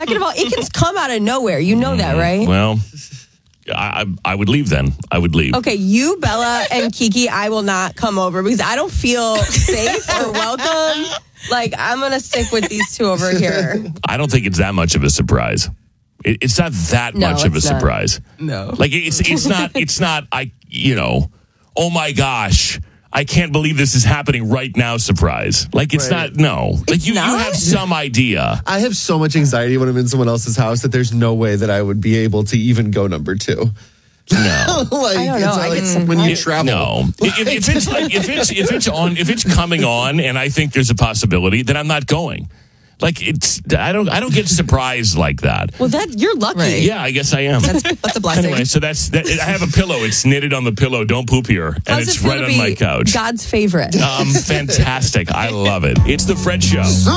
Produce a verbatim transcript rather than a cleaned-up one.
second of all, it can come out of nowhere. You know that, right? Well, I, I I would leave then. I would leave. Okay, you, Bella, and Kiki, I will not come over because I don't feel safe or welcome. Like, I'm going to stick with these two over here. I don't think it's that much of a surprise. It, it's not that No, much of a it's not. surprise. No. Like, it's it's not, it's not, I, you know, oh my gosh, I can't believe this is happening right now surprise. Like, it's Right. not, no. Like, you, you not? have some idea. I have so much anxiety when I'm in someone else's house that there's no way that I would be able to even go number two. No. like, I don't it's know. not I like get when you surprised. travel. No, if, if it's like if it's if it's on if it's coming on, and I think there's a possibility, then I'm not going. Like it's I don't I don't get surprised like that. Well, that you're lucky. Right. Yeah, I guess I am. That's, that's a blessing. Anyway, so that's that, I have a pillow. It's knitted on the pillow. Don't poop here, and How's it's it feel right to on be my couch. God's favorite. Um, fantastic. I love it. It's the Fred Show.